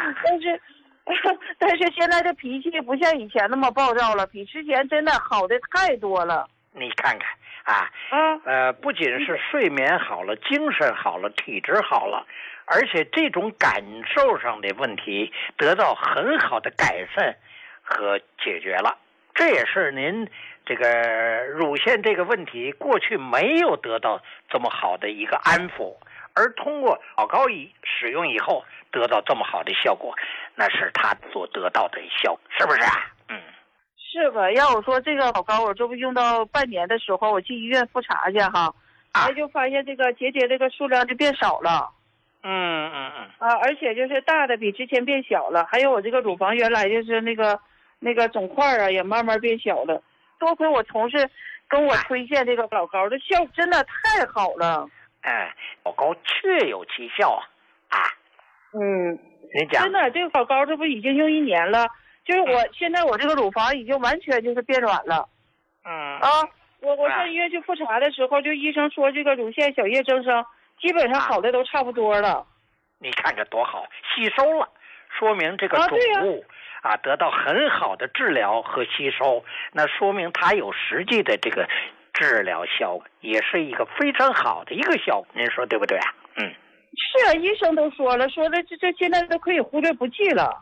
但是现在这脾气不像以前那么暴躁了，比之前真的好的太多了。 你看看啊，不仅是睡眠好了，精神好了，体质好了，而且这种感受上的问题得到很好的改善和解决了。这也是您这个乳腺这个问题过去没有得到这么好的一个安抚，而通过老高使用以后得到这么好的效果，那是他所得到的效果，是不是啊？ 是吧？要我说这个老高，我这不用到半年的时候，我去医院复查去哈，就发现这个结节这个数量就变少了。而且就是大的比之前变小了，还有我这个乳房原来就是那个肿块啊，也慢慢变小了。多亏我同事跟我推荐这个老高，这效果真的太好了。 老高确有其效啊！你讲， 真的，这个老高这不已经用1年了。就是现在我这个乳房已经完全就是变软了。我上医院去复查的时候，就医生说这个乳腺小叶增生基本上好的都差不多了。 你看这多好，吸收了，说明这个肿物得到很好的治疗和吸收，那说明它有实际的这个治疗效果，也是一个非常好的一个效果，您说对不对啊？ 是啊，医生都说了这现在都可以忽略不计了。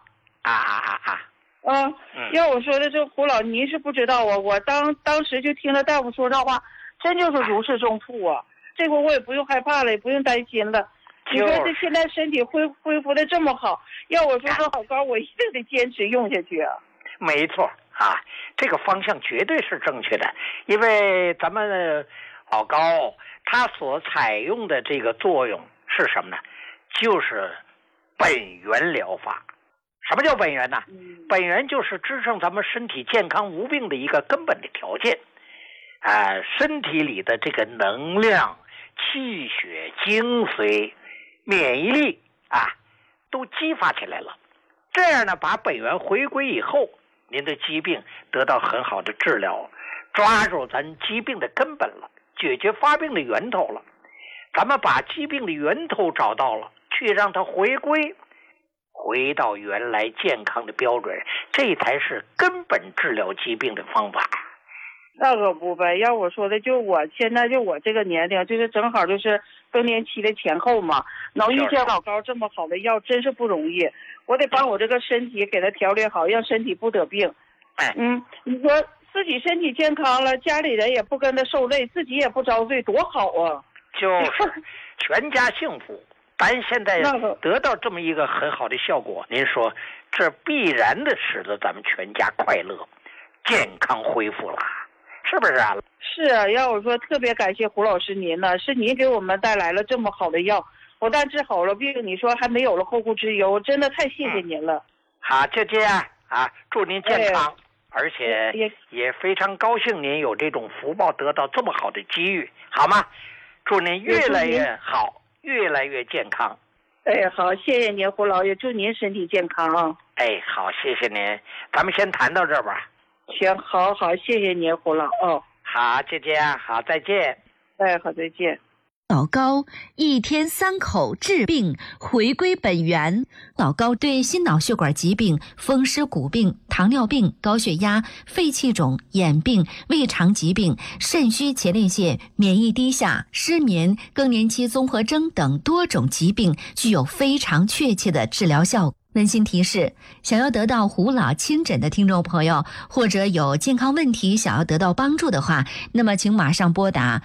要我说的这胡老，您是不知道啊，我当时就听了大夫说这话，真就是如释重负啊。这回我也不用害怕了，也不用担心了。你说这现在身体恢复的这么好，要我说这老高，我一定得坚持用下去啊。 没错这个方向绝对是正确的，因为咱们老高他所采用的这个作用是什么呢？就是本源疗法。什么叫本源呢？本源就是支撑咱们身体健康无病的一个根本的条件。身体里的这个能量、气血、精髓、免疫力都激发起来了。这样呢，把本源回归以后，您的疾病得到很好的治疗，抓住咱疾病的根本了，解决发病的源头了。咱们把疾病的源头找到了，去让它回到原来健康的标准，这才是根本治疗疾病的方法。 那可不呗，要我说的，就我现在就我这个年龄，就是正好就是更年期的前后嘛，能遇见老高这么好的药，真是不容易。我得把我这个身体给它调理好，让身体不得病。你说自己身体健康了，家里人也不跟他受累，自己也不遭罪，多好啊！ 就是全家幸福。咱现在得到这么一个很好的效果，您说这必然的使得咱们全家快乐、健康恢复了，是不是啊？ 是啊，要我说特别感谢胡老师您呢，是您给我们带来了这么好的药，不但治好了病，你说还没有了后顾之忧，真的太谢谢您了。 好，就这样祝您健康，而且也非常高兴您有这种福报得到这么好的机遇，好吗？祝您越来越好，越来越健康。 好，谢谢您胡老爷，祝您身体健康啊。 好，谢谢您，咱们先谈到这儿吧。 行，好，谢谢您胡老。 好，就这样，好，再见。 好，再见。 老高1天3口治病，回归本源。老高对心脑血管疾病、风湿骨病、糖尿病、高血压、肺气肿、眼病、胃肠疾病、肾虚前列腺、免疫低下、失眠、更年期综合征等多种疾病具有非常确切的治疗效果。温馨提示，想要得到胡老亲诊的听众朋友，或者有健康问题想要得到帮助的话，那么请马上拨打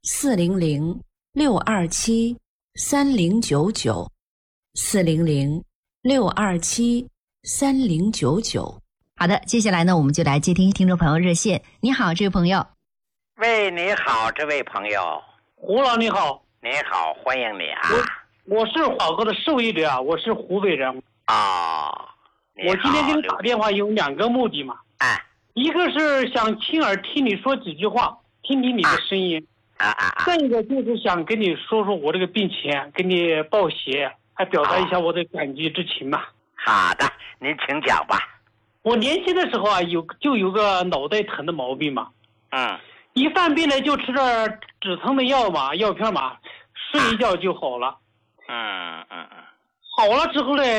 400-627-3099，400-627-3099。好的，接下来呢，我们就来接听听众朋友热线。你好，这位朋友。 喂，你好，这位朋友。 胡老你好。 你好，欢迎你啊。 我是老高的受益者，我是湖北人。我今天给你打电话有2个目的嘛。一个是想亲耳听你说几句话，听听你的声音。再一个就是想跟你说说我这个病情，给你报喜，还表达一下我的感激之情嘛。 好的，您请讲吧。 我年轻的时候就有个脑袋疼的毛病嘛。一犯病呢就吃着止疼的药片嘛，睡一觉就好了。好了之后呢